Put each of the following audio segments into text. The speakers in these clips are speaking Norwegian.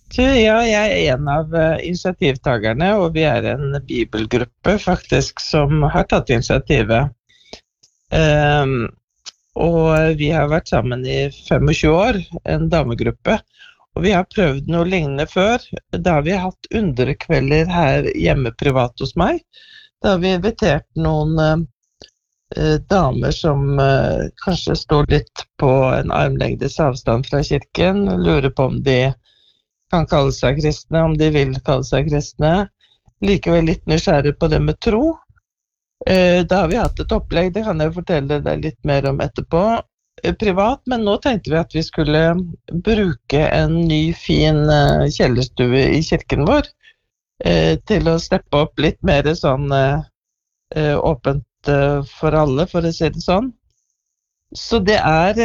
Ja, jeg en av initiativtagerne, og vi en bibelgruppe faktisk som har tatt initiativet. Og vi har vært sammen i 25 år, en damegruppe, og vi har prøvd noe lignende før. Da har vi hatt underkvelder her hjemme privat hos meg. Da har vi invitert noen damer som kanskje står litt på en armlengdes avstand fra kirken, lurer på om de kan kalle seg kristne, om de vil kalle seg kristne, likevel litt nysgjerrig på det med tro. Da har vi hatt et opplegg, det kan jeg fortelle deg litt mer om etterpå, privat, men nå tenkte vi at vi skulle bruke en ny, fin kjellerstue i kirken vår til å steppe opp litt mer sånn åpent for alle, for å si det sånn. Så det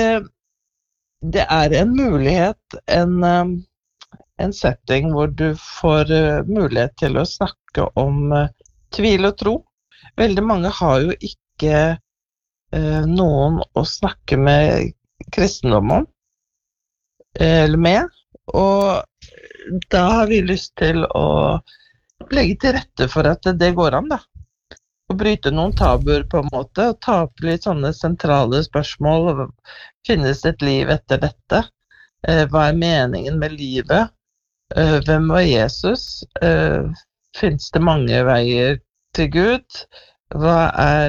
en mulighet, en setting hvor du får mulighet til å snakke om tvil og tro. Veldig mange har jo ikke noen å snakke med kristendom om, eller med, og da har vi lyst til å legge til rette for at det går an da. Å bryte noen tabuer på en måte, og ta opp litt sånne sentrale spørsmål. Finnes et liv etter dette? Hva meningen med livet? Hvem var Jesus? Finnes det mange veier til Gud? Hva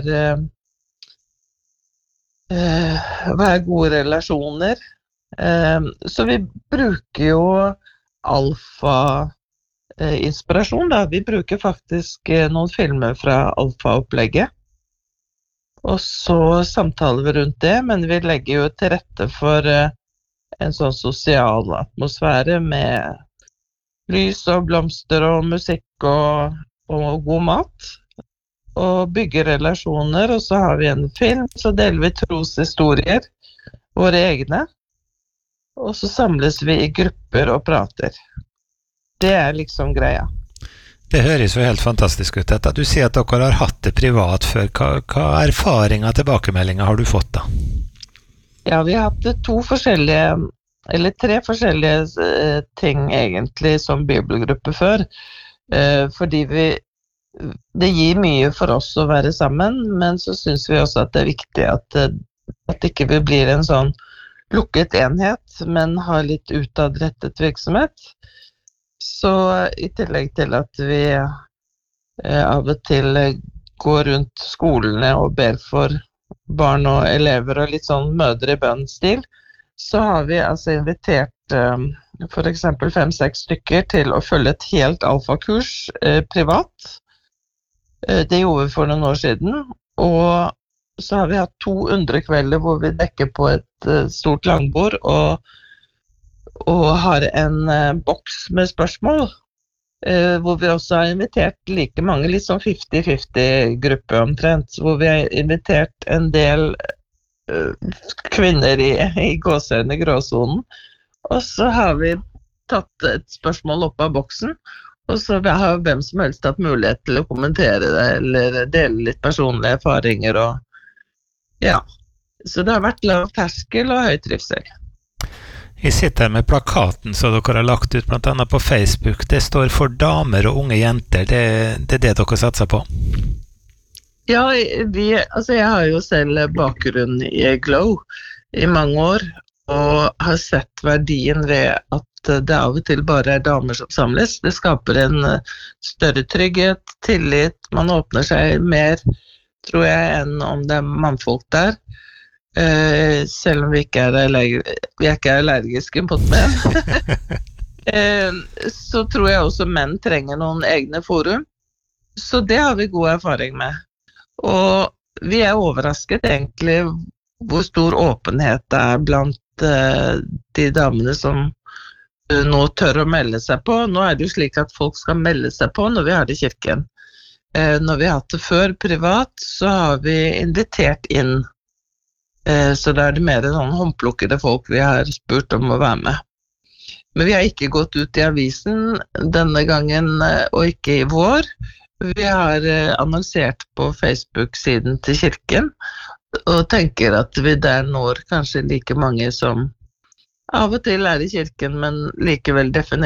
gode relasjoner? Så vi bruker jo alfa-inspirasjon da. Vi bruker faktisk noen filmer fra alfa-opplegget. Og så samtaler vi rundt det, men vi legger jo til rette for en sånn sosial atmosfære med lys og blomster og musikk og god mat. Og bygger relasjoner, og så har vi en film, så deler vi troshistorier, våre egne, og så samles vi i grupper og prater. Det liksom greia. Det høres jo helt fantastisk ut dette. Du sier at dere har hatt det privat før. Hva erfaringer og tilbakemeldinger har du fått da? Ja, vi har hatt tre forskjellige ting egentlig som bibelgruppe før, fordi det gir mye for oss å være sammen, men så synes vi også at det viktig at ikke vi blir en sånn lukket enhet, men har litt utadrettet virksomhet. Så i tillegg til at vi av og til går rundt skolene og ber for barn og elever og litt sånn mødre i bønnstil, så har vi altså invitert for eksempel 5-6 stykker til å følge et helt alfakurs privat. Det gjorde vi for noen år siden, og så har vi hatt 2 underkvelder hvor vi dekker på et stort langbord og har en boks med spørsmål, hvor vi også har invitert like mange, litt sånn 50-50 gruppe omtrent, hvor vi har invitert en del kvinner i gåsehudene gråsonen, og så har vi tatt et spørsmål opp av boksen, og så har hvem som helst hatt mulighet til å kommentere det, eller dele litt personlige erfaringer, og ja. Så det har vært lav terskel og høy trivsel. Jeg sitter her med plakaten som dere har lagt ut blant annet på Facebook. Det står for damer og unge jenter. Det det dere satser på? Ja, jeg har jo selv bakgrunn i Glow i mange år, og har sett verdien ved at det av og til bare damer som samles. Det skaper en større trygghet, tillit, man åpner seg mer, tror jeg, enn om det mannfolk der. Selv om vi ikke allergiske mot menn. Så tror jeg også menn trenger noen egne forum. Så det har vi god erfaring med. Og vi overrasket egentlig hvor stor åpenhet det blant de damene som nå tør å melde seg på. Nå det jo slik at folk skal melde seg på når vi har det i kirken. Når vi har hatt det før privat, så har vi invitert inn. Så da det mer sånn håndplukkede folk vi har spurt om å være med. Men vi har ikke gått ut i avisen denne gangen, og ikke i vår. Vi har annonsert på Facebook-siden til kirken, og tenker at vi der når kanskje like mange som av og til i kirken, men likevel definerer